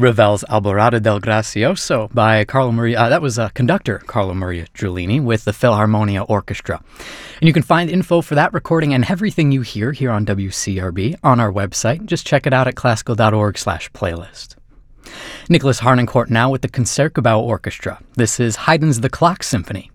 Ravel's Alborada del Gracioso by Carlo Maria, that was conductor Carlo Maria Giulini with the Philharmonia Orchestra. And you can find info for that recording and everything you hear here on WCRB on our website. Just check it out at classical.org/playlist. Nicholas Harnoncourt now with the Concertgebouw Orchestra. This is Haydn's The Clock Symphony.